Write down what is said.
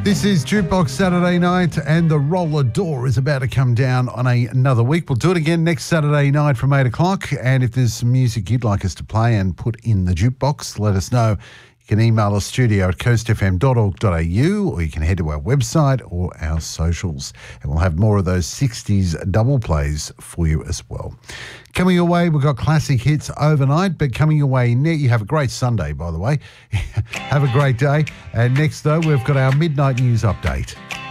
This is Jukebox Saturday night, and the roller door is about to come down on another week. We'll do it again next Saturday night from 8 o'clock. And if there's some music you'd like us to play and put in the jukebox, let us know. You can email us studio@coastfm.org.au, or you can head to our website or our socials, and we'll have more of those 60s double plays for you as well. Coming your way, we've got classic hits overnight, but coming your way, you have a great Sunday, by the way. Have a great day. And next, though, we've got our midnight news update.